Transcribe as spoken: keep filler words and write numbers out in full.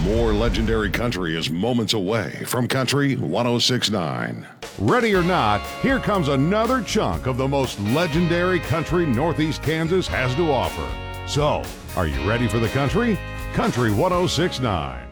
More legendary country is moments away from Country one oh six point nine. Ready or not, here comes another chunk of the most legendary country Northeast Kansas has to offer. So, are you ready for the country? Country one oh six point nine.